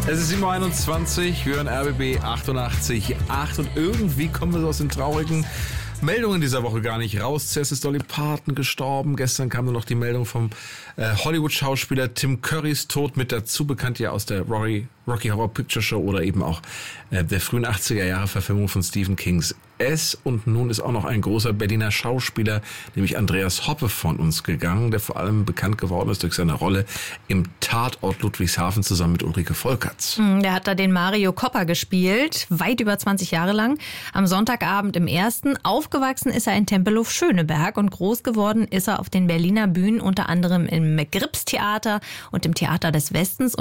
Es ist 7.21 Uhr, wir hören RBB 88.8 und irgendwie kommen wir so aus den traurigen Meldungen dieser Woche gar nicht raus. Zuerst ist Dolly Parton gestorben. Gestern kam nur noch die Meldung vom Hollywood-Schauspieler Tim Currys Tod mit dazu, bekannt ja aus der Rocky Horror Picture Show oder eben auch der frühen 80er Jahre Verfilmung von Stephen Kings S. Und nun ist auch noch ein großer Berliner Schauspieler, nämlich Andreas Hoppe, von uns gegangen, der vor allem bekannt geworden ist durch seine Rolle im Tatort Ludwigshafen zusammen mit Ulrike Volkerts. Der hat da den Mario Copper gespielt, weit über 20 Jahre lang. Am Sonntagabend im Ersten. Aufgewachsen ist er in Tempelhof-Schöneberg und groß geworden ist er auf den Berliner Bühnen, unter anderem im Grips-Theater und im Theater des Westens.